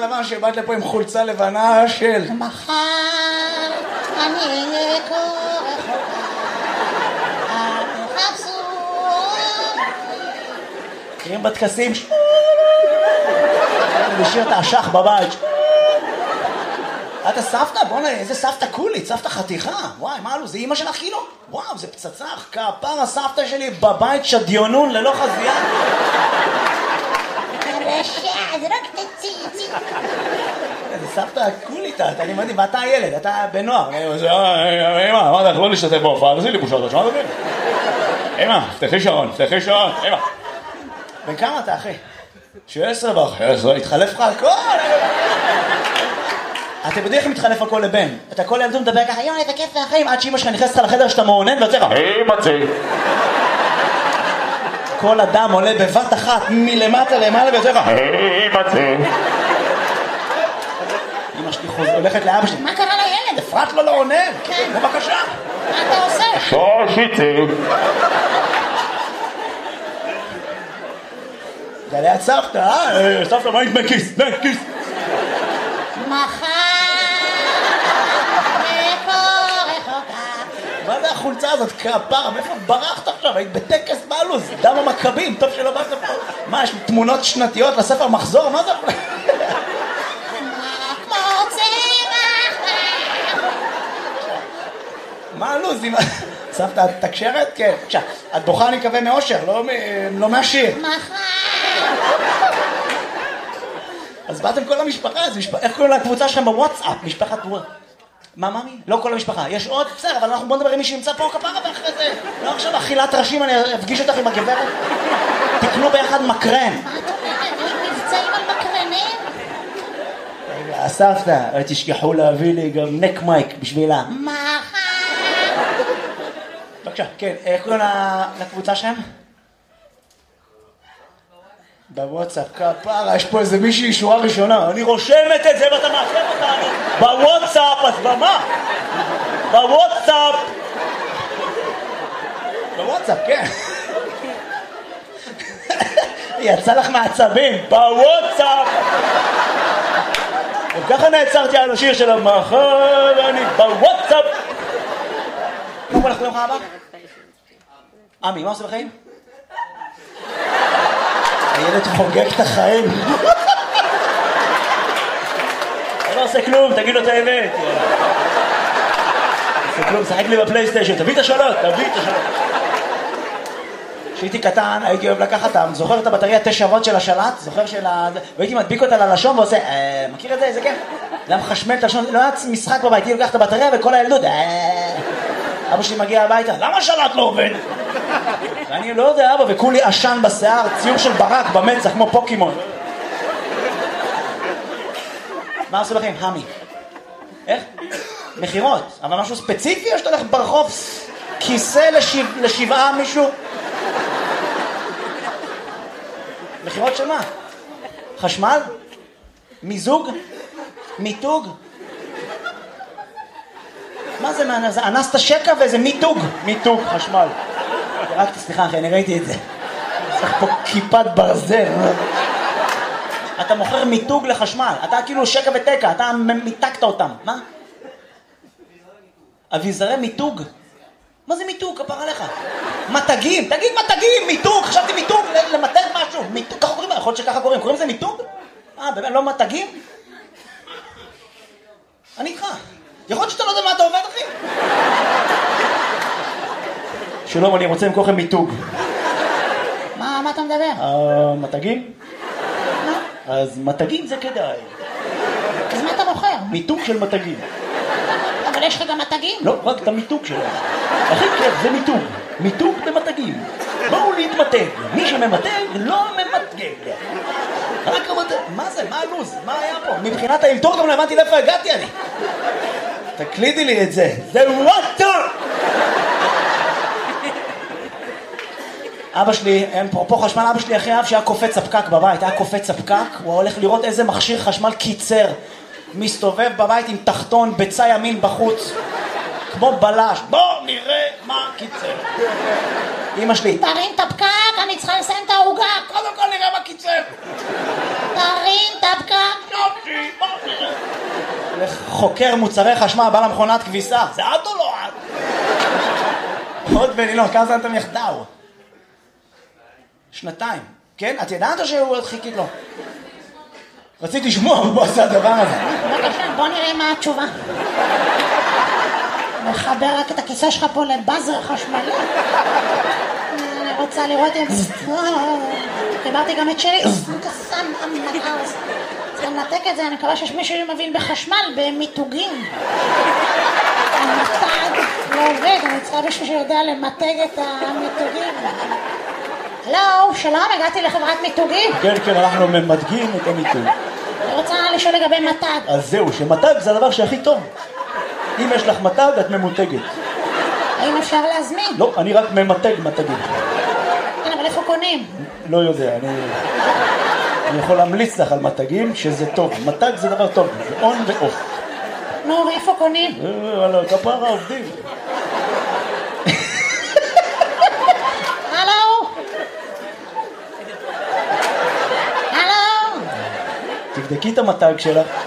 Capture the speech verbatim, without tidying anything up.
לבן שבאת לפה עם חולצה לבנה של... מחר אני אהיה כה רחוקה, אל תחפשו. מכירים בטקסים? לשיר את האשך בבית. אתה סבתא? בוא'נה, איזה סבתא קולית, סבתא חתיכה. וואי, מה לו, זה אמא שלך כאילו? וואו, זה פצצה, כפר הסבתא שלי בבית שדיונון ללא חזייה. הרשע, זה רק תציצי. זה סבתא קולית, אני מדהים, ואתה הילד, אתה בנוער. אמא, אמרת לך לא להשתתף בהופעה, תעשי לי בושות, תשמע דברים. אמא, פתחי שעון, פתחי שעון, אמא. בן כמה אתה, אחי? שש עשרה וחצי, התחלף לך הכל. אתה יודעים איך מתחלף הכל לבן? אתה כל ילדות מדבר ככה, יואי, איזה כיף מהחיים, עד שאמא שלך נכנסת לחדר שאתה מעונן ויוצא לך, היי מצי. כל אדם עולה בבת אחת מלמטה למעלה ויוצא לך, היי מצי. אמא שלי הולכת לאבא שלי, מה קרה לילד? אפרת לו לא עונן. כן. בבקשה. מה אתה עושה? שושיצי. זה ליד סבתא, אה? סבתא, מה עם כיס? נה, כיס. מחר וכה רחוקה. מה זה החולצה הזאת? כפרה, מאיפה ברחת עכשיו? היית בטקס מעלוז, דם המכבים, טוב שלא באת פה. מה, יש תמונות שנתיות לספר מחזור? מה זה? מה הלוז? סבתא, את תקשרת? כן. בבקשה, את בוכה אני מקווה מאושר, לא מהשיר. מחר. אז באתם כל המשפחה, איך קוראים לקבוצה שלכם בוואטסאפ? משפחת וואטסאפ. מה, מאמי? לא כל המשפחה. יש עוד? בסדר, אבל אנחנו בוא נדבר עם מי שנמצא פה כפרה ואחרי זה. לא עכשיו אכילת ראשים, אני אפגיש אותך עם הגברת. תקנו ביחד מקרן. מה את אומרת? יש מבצעים על מקרנים? רגע, סבתא, תשכחו להביא לי גם נק מייק בשבילה. מחר. בבקשה, כן, איך קוראים לקבוצה שלהם? בוואטסאפ, כפרה, יש פה איזה מישהי שורה ראשונה, אני רושמת את זה ואתה מאפשר אותנו בוואטסאפ, אז במה? בוואטסאפ בוואטסאפ, כן. יצא לך מעצבים, בוואטסאפ. וככה נעצרתי על השיר של המחר, אני בוואטסאפ. קודם כל לך קוראים לך אבא? עמי, מה עושה בחיים? הילד חוגג את החיים. אתה לא עושה כלום, תגיד לו את האמת. עושה כלום, שחק לי בפלייסטיישן, תביא את השאלות, תביא את השאלות. כשהייתי קטן, הייתי אוהב לקחת אותם, זוכר את הבטריה תשע וולט של השלט? זוכר של ה... והייתי מדביק אותה ללשון ועושה, מכיר את זה? איזה כן? זה היה מחשמל את הלשון, לא היה משחק בבית, הייתי לוקח את הבטריה וכל הילדות, אבא שלי מגיע הביתה, למה השלט לא עובד? ואני לא יודע, אבא, וכולי עשן בשיער, ציור של ברק במצח, כמו פוקימון. מה עושה לכם? המי. איך? מחירות. אבל משהו ספציפי או שאתה הולך ברחוב כיסא לשבע, לשבעה מישהו? מחירות של מה? חשמל? מיזוג? מיתוג? מה זה מה? זה אנסת שקע ואיזה מיתוג. מיתוג, חשמל. רק סליחה אחי, אני ראיתי את זה. צריך פה כיפת ברזל. אתה מוכר מיתוג לחשמל. אתה כאילו שקע ותקע, אתה מיתקת אותם. מה? אביזרי מיתוג. מה זה מיתוג? כפר עליך. מתגים, תגיד מתגים, מיתוג. חשבתי מיתוג, למתג משהו. מיתוג, ככה קוראים, יכול להיות שככה קוראים. קוראים זה מיתוג? אה, באמת, לא מתגים? אני איתך. יכול להיות שאתה לא יודע מה אתה עובד, אחי? שלום, אני רוצה למכור לכם מיתוג. מה, מה אתה מדבר? אה, מתגים? אז מתגים זה כדאי. אז מה אתה מוכר? מיתוג של מתגים. אבל יש לך גם מתגים? לא, רק את המיתוג שלהם. הכי כיף זה מיתוג. מיתוג במתגים. בואו להתמתג. מי שממתג לא ממתגג. רק המתג. מה זה? מה הלוז? מה היה פה? מבחינת האלתור גם לא הבנתי לאיפה הגעתי אני. תקלידי לי את זה. זה וואטר! אבא שלי, אפרופו חשמל, אבא שלי אחרי אב שהיה קופץ הפקק בבית, היה קופץ הפקק, הוא הולך לראות איזה מכשיר חשמל קיצר, מסתובב בבית עם תחתון בצע ימין בחוץ, כמו בלש, בוא נראה מה קיצר. אמא שלי, תרים את הפקק, אני צריכה לסיים את העוגה. קודם כל נראה מה קיצר. תרים את הפקק. יופי. חוקר מוצרי חשמל, בא למכונת כביסה. זה את או לא את? עוד בנילון, כמה זמן אתם יחדיו? שנתיים. כן? את ידעת או שהוא עוד חיכית לו? רציתי לשמוע, הוא עושה הדבר הזה. בבקשה, בוא נראה מה התשובה. מחבר רק את הכיסא שלך פה לבאזר חשמלי. אני רוצה לראות אם... חיברתי גם את שלי. צריך לנתק את זה, אני מקווה שיש מישהו שמבין בחשמל, במיתוגים. המתג לא עובד, אני צריכה מישהו שיודע למתג את המיתוגים. הלו, שלום, הגעתי לחברת מיתוגים. כן, כן, אנחנו ממתגים את המיתוג. אני רוצה לשאול לגבי מתג. אז זהו, שמתג זה הדבר שהכי טוב. אם יש לך מתג, את ממותגת. האם אפשר להזמין? לא, אני רק ממתג מתגים. כן, אבל איפה קונים? לא יודע, אני... אני יכול להמליץ לך על מתגים שזה טוב. מתג זה דבר טוב, זה און ואוף. נו, ואיפה קונים? אה, על הכפרה עובדים. הלו? הלו? תבדקי את המתג שלך.